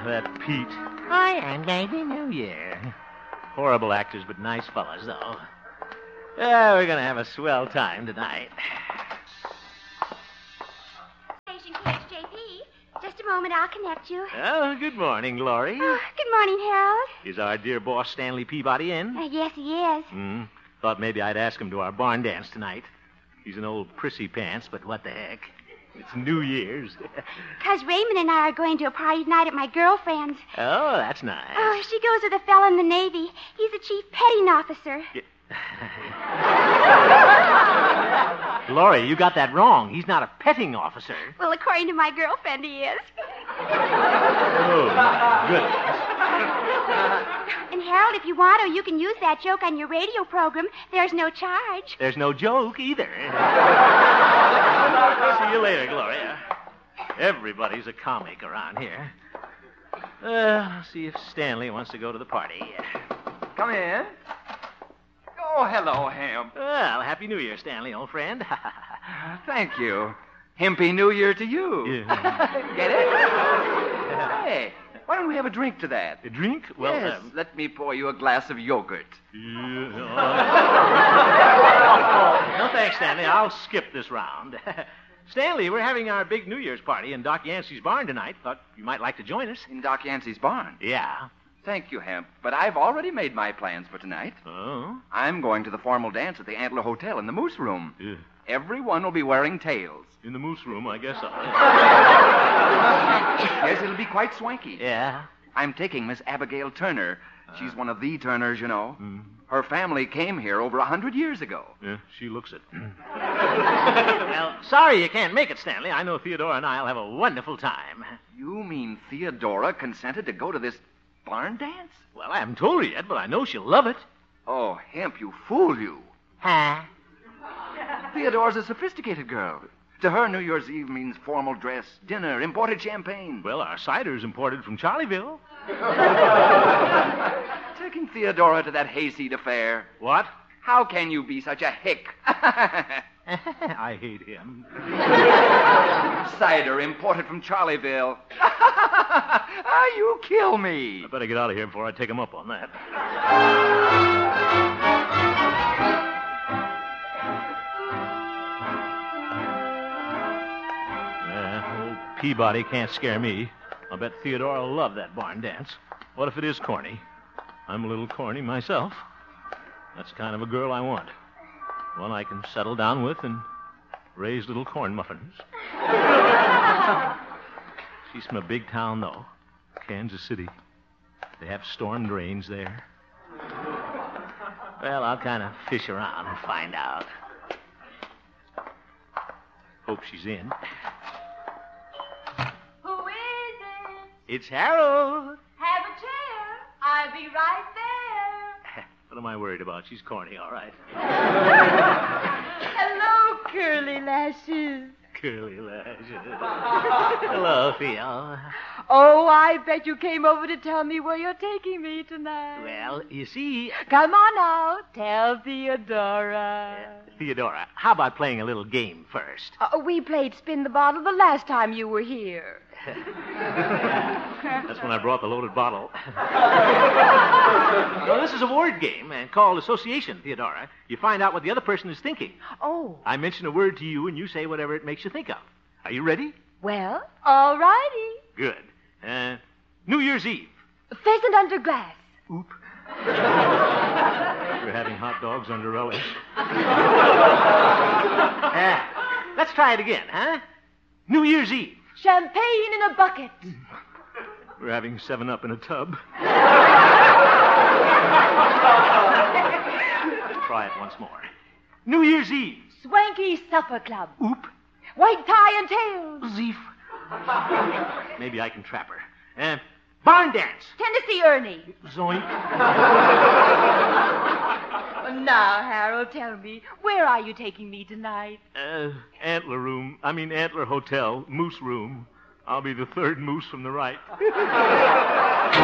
that Pete. Hi, I'm Happy New Year. Horrible actors, but nice fellas, though. We're going to have a swell time tonight. Just a moment, I'll connect you. Oh, good morning, Glory. Oh, good morning, Harold. Is our dear boss Stanley Peabody in? Yes, he is. Thought maybe I'd ask him to our barn dance tonight. He's an old prissy pants, but what the heck? It's New Year's. 'Cause Raymond and I are going to a party tonight at my girlfriend's. Oh, that's nice. Oh, she goes with a fellow in the Navy. He's a chief petting officer. Glory, you got that wrong. He's not a petting officer. Well, according to my girlfriend, he is. Oh, good. And Harold, if you want to, you can use that joke on your radio program. There's no charge. There's no joke either. See you later, Gloria. Everybody's a comic around here. See if Stanley wants to go to the party. Come in. Oh, hello, Hemp. Well, Happy New Year, Stanley, old friend. Thank you. Happy New Year to you. Yeah. Get it? Hey, why don't we have a drink to that? A drink? Well, yes, let me pour you a glass of yogurt. No, thanks, Stanley. I'll skip this round. Stanley, we're having our big New Year's party in Doc Yancey's barn tonight. Thought you might like to join us. In Doc Yancey's barn? Yeah. Thank you, Hemp, but I've already made my plans for tonight. Oh? I'm going to the formal dance at the Antler Hotel in the Moose Room. Yeah. Everyone will be wearing tails. In the Moose Room, I guess so. Yes, it'll be quite swanky. Yeah? I'm taking Miss Abigail Turner. She's one of the Turners, you know. Her family came here over 100 years ago. Yeah, she looks it. Well, sorry you can't make it, Stanley. I know Theodora and I'll have a wonderful time. You mean Theodora consented to go to this barn dance? Well, I haven't told her yet, but I know she'll love it. Oh, Hemp, you fool you. Huh? Theodora's a sophisticated girl. To her, New Year's Eve means formal dress, dinner, imported champagne. Well, our cider's imported from Charlieville. Taking Theodora to that hayseed affair. What? How can you be such a hick? I hate him. Cider imported from Charlieville. You kill me. I better get out of here before I take him up on that. Old Peabody can't scare me. I'll bet Theodora will love that barn dance. What if it is corny? I'm a little corny myself. That's the kind of a girl I want. One I can settle down with and raise little corn muffins. She's from a big town, though. Kansas City. They have storm drains there. Well, I'll kind of fish around and find out. Hope she's in. Who is it? It's Harold. Have a chair. I'll be right there. What am I worried about? She's corny, all right. Hello, curly lashes. Curly lashes. Hello, Theo. Oh, I bet you came over to tell me where you're taking me tonight. Well, you see... Come on now. Tell Theodora. Theodora, how about playing a little game first? We played Spin the Bottle the last time you were here. That's when I brought the loaded bottle. No, this is a word game called association, Theodora. You find out what the other person is thinking. Oh. I mention a word to you, and you say whatever it makes you think of. Are you ready? Well, all righty. Good. New Year's Eve. Pheasant under glass. Oop. We're having hot dogs under relish. Let's try it again, huh? New Year's Eve. Champagne in a bucket. We're having 7-Up in a tub. Try it once more. New Year's Eve. Swanky Supper Club. Oop. White tie and tails. Zeef. Maybe I can trap her. Barn dance. Tennessee Ernie. Zoink. Now, Harold, tell me, where are you taking me tonight? Antler Hotel, Moose Room. I'll be the third moose from the right.